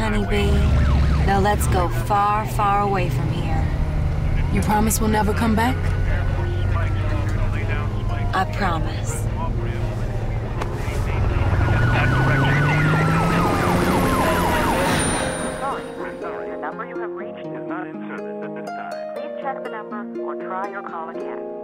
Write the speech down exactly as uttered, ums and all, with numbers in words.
honeybee. Now let's go far, far away from here. You promise we'll never come back? I promise. Sorry, the number you have reached is not in service at this time. Please check the number or try your call again.